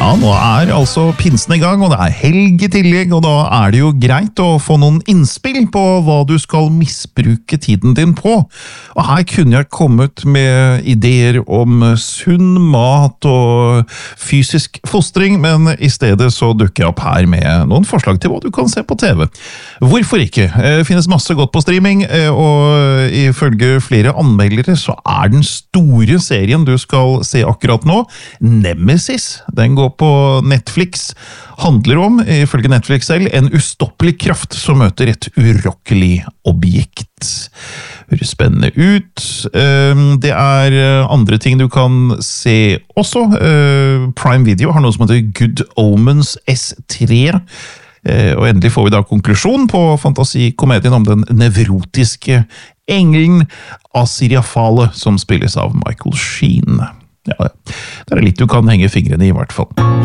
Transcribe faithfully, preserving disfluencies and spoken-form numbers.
Ja, nå er altså pinsen i gang, og det er helg i tillegg, og da er det jo greit å få noen innspill på hva du skal misbruke tiden din på. Og her kunne jeg kommet med ideer om sunn mat og fysisk fostring, men i stedet så dukker jeg opp her med noen forslag til hva du kan se på T V. Hvorfor ikke? Det finnes masse godt på streaming, og ifølge flere anmeldere så er den store serien du skal se akkurat nå, Nemesis. Den går på Netflix, handler om, ifølge Netflix selv, en ustoppelig kraft som møter et urokkelig objekt. Høres spennende ut. Det er andre ting du kan se også. Prime Video har noe som heter Good Omens S tre, og endelig får vi da konklusjon på fantasikomedien om den nevrotiske engelen Asiriafale, som spilles av Michael Sheen. Ja, det er litt du kan henge fingrene i, i hvert fall.